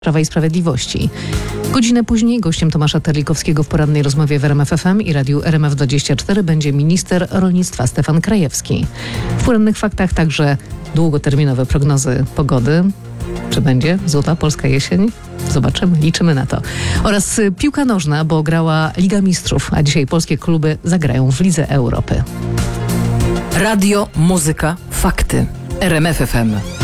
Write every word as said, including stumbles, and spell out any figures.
Prawa i Sprawiedliwości. Godzinę później gościem Tomasza Terlikowskiego w porannej rozmowie w R M F F M i Radiu R M F dwadzieścia cztery będzie minister rolnictwa Stefan Krajewski. W porannych faktach także długoterminowe prognozy pogody. Czy będzie złota polska jesień? Zobaczymy, liczymy na to. Oraz piłka nożna, bo grała Liga Mistrzów, a dzisiaj polskie kluby zagrają w Lidze Europy. Radio, muzyka, fakty. R M F F M.